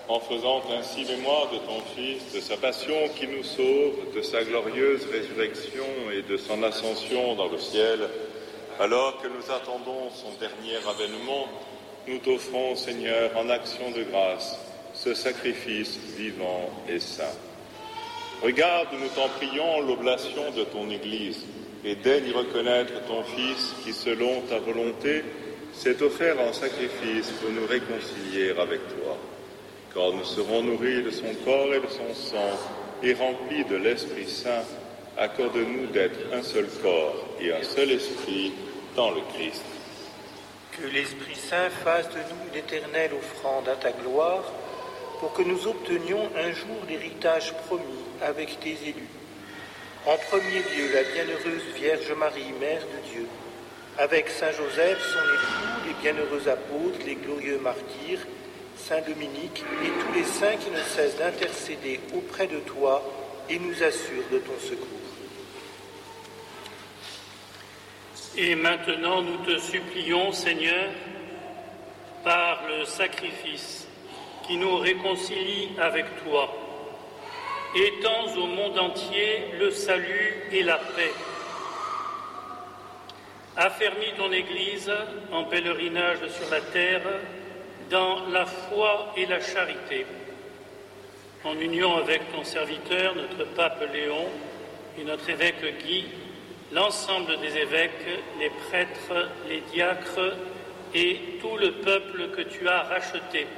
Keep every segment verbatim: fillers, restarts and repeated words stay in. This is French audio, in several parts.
en faisant ainsi mémoire de ton Fils, de sa passion qui nous sauve, de sa glorieuse résurrection et de son ascension dans le ciel, alors que nous attendons son dernier avènement, nous t'offrons, Seigneur, en action de grâce, ce sacrifice vivant et saint. Regarde, nous t'en prions, l'oblation de ton Église, et daigne y reconnaître ton Fils qui, selon ta volonté, s'est offert en sacrifice pour nous réconcilier avec toi. Quand nous serons nourris de son corps et de son sang, et remplis de l'Esprit Saint, accorde-nous d'être un seul corps et un seul esprit dans le Christ. Que l'Esprit Saint fasse de nous une éternelle offrande à ta gloire, pour que nous obtenions un jour l'héritage promis avec tes élus. En premier lieu, la bienheureuse Vierge Marie, Mère de Dieu, avec Saint Joseph, son époux, les bienheureux apôtres, les glorieux martyrs, Saint Dominique et tous les saints qui ne cessent d'intercéder auprès de toi et nous assurent de ton secours. Et maintenant, nous te supplions, Seigneur, par le sacrifice qui nous réconcilie avec toi, étends au monde entier le salut et la paix. Affermis ton Église en pèlerinage sur la terre, dans la foi et la charité, en union avec ton serviteur, notre pape Léon et notre évêque Guy, l'ensemble des évêques, les prêtres, les diacres et tout le peuple que tu as racheté.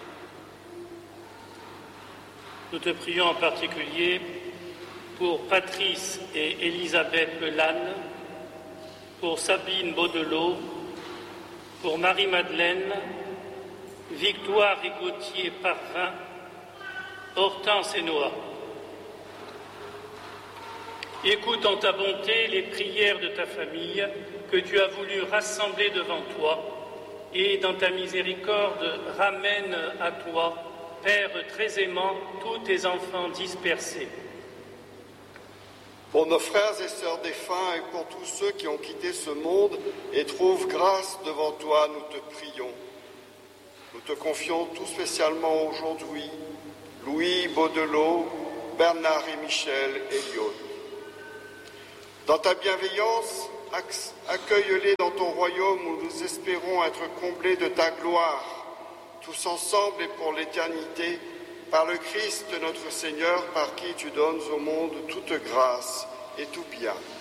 Nous te prions en particulier pour Patrice et Élisabeth Lelanne, pour Sabine Baudelot, pour Marie-Madeleine, Victoire et Gauthier Parvin, Hortense et Noah. Écoute en ta bonté les prières de ta famille que tu as voulu rassembler devant toi et dans ta miséricorde ramène à toi, Père très aimant, tous tes enfants dispersés. Pour nos frères et sœurs défunts et pour tous ceux qui ont quitté ce monde et trouvent grâce devant toi, nous te prions. Nous te confions tout spécialement aujourd'hui Louis Baudelot, Bernard et Michel Elliot. Dans ta bienveillance, accueille-les dans ton royaume où nous espérons être comblés de ta gloire, tous ensemble et pour l'éternité, par le Christ notre Seigneur, par qui tu donnes au monde toute grâce et tout bien.